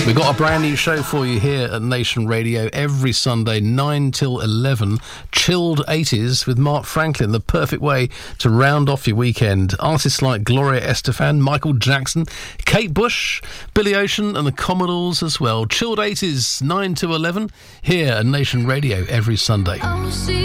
We've got a brand new show for you here at Nation Radio every Sunday, 9 till 11. Chilled 80s with Mark Franklin, the perfect way to round off your weekend. Artists like Gloria Estefan, Michael Jackson, Kate Bush, Billy Ocean and the Commodores as well. Chilled 80s, 9 to 11, here at Nation Radio every Sunday.